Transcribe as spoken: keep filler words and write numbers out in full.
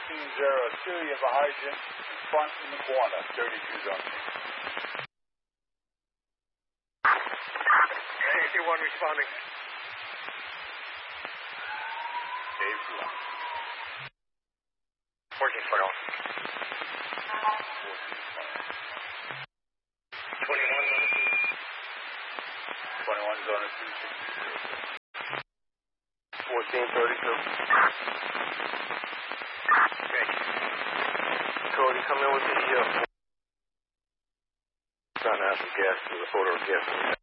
fourteen zero two, you have a hydrant in front in the corner, thirty-two zone. eighty-one responding. Dave one. fourteen twenty-one. twenty-one zone two. twenty-one zone two six zero. fourteen thirty-two. Okay. Cody, come in with the uh, trying to have some gas to the photo of gas.